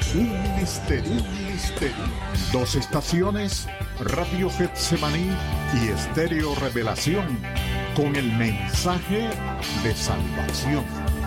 Un misterio, un misterio. Dos estaciones, Radio Getsemaní y Estéreo Revelación, con el mensaje de salvación.